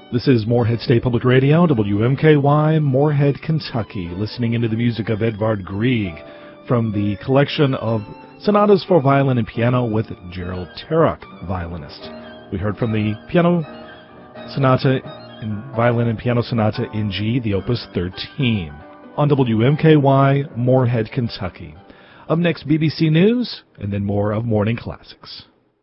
This is Moorhead State Public Radio, WMKY, Moorhead, Kentucky, listening into the music of Edvard Grieg from the collection of sonatas for violin and piano with Gerald Terach, violinist. We heard from the piano sonata in violin and piano sonata in G, the Opus 13, on WMKY, Moorhead, Kentucky. Up next, BBC News, and then more of Morning Classics.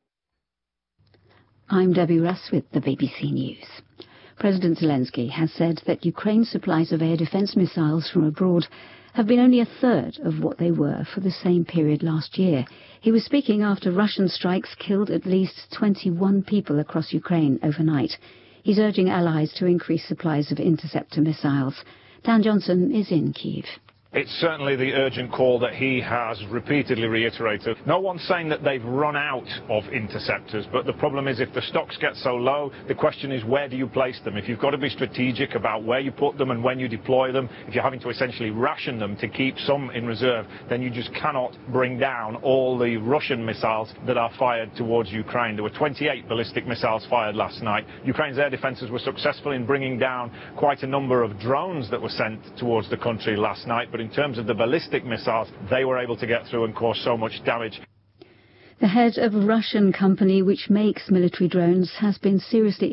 I'm Debbie Russ with the BBC News. President Zelensky has said that Ukraine's supplies of air defense missiles from abroad have been only a third of what they were for the same period last year. He was speaking after Russian strikes killed at least 21 people across Ukraine overnight. He's urging allies to increase supplies of interceptor missiles. Dan Johnson is in Kyiv. It's certainly the urgent call that he has repeatedly reiterated. No one's saying that they've run out of interceptors, but the problem is if the stocks get so low, the question is where do you place them? If you've got to be strategic about where you put them and when you deploy them, if you're having to essentially ration them to keep some in reserve, then you just cannot bring down all the Russian missiles that are fired towards Ukraine. There were 28 ballistic missiles fired last night. Ukraine's air defences were successful in bringing down quite a number of drones that were sent towards the country last night, but in terms of the ballistic missiles, they were able to get through and cause so much damage. The head of a Russian company which makes military drones has been seriously